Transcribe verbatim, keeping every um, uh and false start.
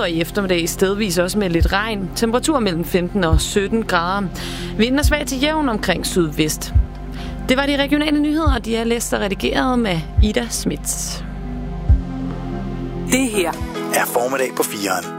og i eftermiddag stedvis også med lidt regn. Temperatur mellem femten og sytten grader. Vinden er svag til jævn omkring sydvest. Det var de regionale nyheder, de er læst og redigeret med Ida Smits. Det her er Formiddag på fireren.